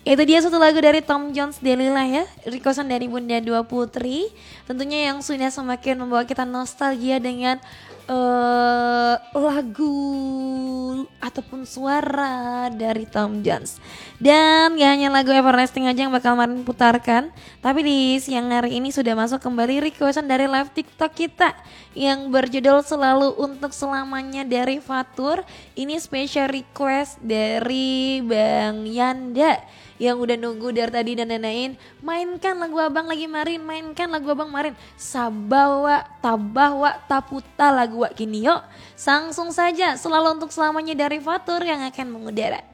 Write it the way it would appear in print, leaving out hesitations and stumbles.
Itu dia satu lagu dari Tom Jones Delilah ya, requestan dari Bunda Dua Putri. Tentunya yang sudah semakin membawa kita nostalgia dengan lagu ataupun suara dari Tom Jones. Dan gak hanya lagu Everlasting aja yang bakal Marin putarkan, tapi di siang hari ini sudah masuk kembali requestan dari live TikTok kita yang berjudul Selalu Untuk Selamanya dari Fatur. Ini special request dari Bang Yanda yang udah nunggu dari tadi dan nanyain, mainkan lagu abang lagi Marin, mainkan lagu abang Marin. Sabawa, tabawa, taputa lagu wak kini yuk. Langsung saja Selalu Untuk Selamanya dari Fatur yang akan mengudara.